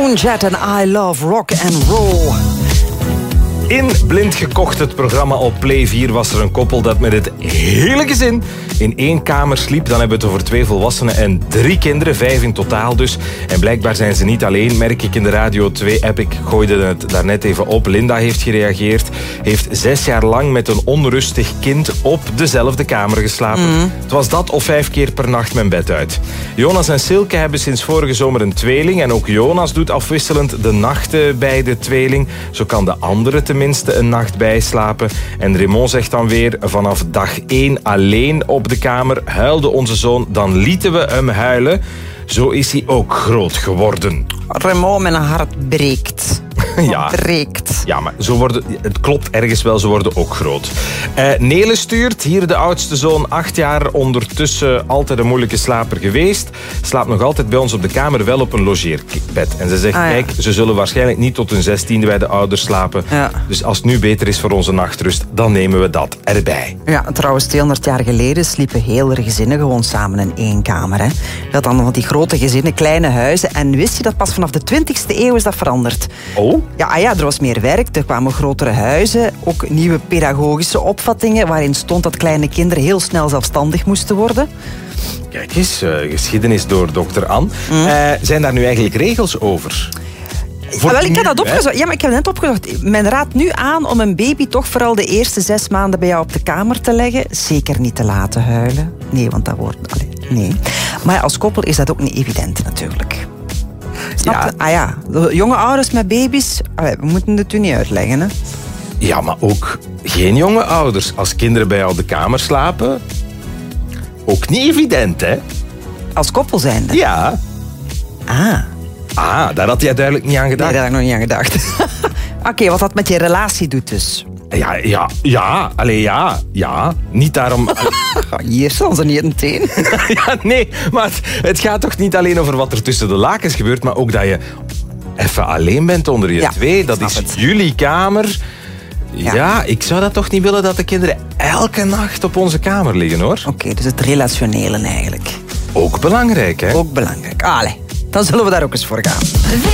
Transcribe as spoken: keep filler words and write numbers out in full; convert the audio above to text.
Jet en I Love Rock and Roll. In Blind Gekocht, het programma op Play vier, was er een koppel dat met het hele gezin in één kamer sliep. Dan hebben we het over twee volwassenen en drie kinderen, vijf in totaal dus. En blijkbaar zijn ze niet alleen, merk ik in de Radio twee-app. Ik gooide het daarnet even op. Linda heeft gereageerd, heeft zes jaar lang met een onrustig kind op dezelfde kamer geslapen. Mm. Het was dat of vijf keer per nacht mijn bed uit. Jonas en Silke hebben sinds vorige zomer een tweeling. En ook Jonas doet afwisselend de nachten bij de tweeling. Zo kan de andere tenminste een nacht bijslapen. En Raymond zegt dan weer, vanaf dag één alleen op de kamer huilde onze zoon, dan lieten we hem huilen. Zo is hij ook groot geworden. Raymond, mijn hart breekt. Ja. breekt. Ja, maar zo worden, het klopt ergens wel, ze worden ook groot. Uh, Nele stuurt, hier de oudste zoon, acht jaar, ondertussen altijd een moeilijke slaper geweest. Slaapt nog altijd bij ons op de kamer, wel op een logeerbed. En ze zegt, ah, ja. kijk, ze zullen waarschijnlijk niet tot hun zestiende bij de ouders slapen. Ja. Dus als het nu beter is voor onze nachtrust, dan nemen we dat erbij. Ja, trouwens, tweehonderd jaar geleden sliepen hele gezinnen gewoon samen in één kamer. Hè. Dat dan van die grote gezinnen, kleine huizen. En wist je dat pas vanaf de twintigste eeuw is dat veranderd? Oh? Ja, ah ja, er was meer werk, er kwamen grotere huizen, ook nieuwe pedagogische opvattingen waarin stond dat kleine kinderen heel snel zelfstandig moesten worden. Kijk eens, uh, geschiedenis door dokter Anne. Mm. Uh, zijn daar nu eigenlijk regels over? Ah, wel, ik heb dat opgezocht. Ja, maar ik heb net opgezocht. Men raadt nu aan om een baby toch vooral de eerste zes maanden bij jou op de kamer te leggen. Zeker niet te laten huilen. Nee, want dat wordt... Allee, nee. Maar als koppel is dat ook niet evident natuurlijk. Snap je? Ja. Ah ja, jonge ouders met baby's, we moeten het u niet uitleggen, hè? Ja, maar ook geen jonge ouders. Als kinderen bij jou op de kamer slapen, ook niet evident, hè? Als koppel zijnde? Ja. Ah. Ah, daar had jij duidelijk niet aan gedacht. Nee, daar had ik nog niet aan gedacht. Oké, okay, wat dat met je relatie doet dus. Ja, ja, ja. Allee, ja, ja. Niet daarom... Hier staan ze niet in het een. Ja, nee, maar het, het gaat toch niet alleen over wat er tussen de lakens gebeurt, maar ook dat je even alleen bent onder je ja, twee. Dat is het. Jullie kamer. Ja. ja, ik zou dat toch niet willen dat de kinderen elke nacht op onze kamer liggen, hoor. Oké, okay, dus het relationele eigenlijk. Ook belangrijk, hè? Ook belangrijk. Allee, dan zullen we daar ook eens voor gaan.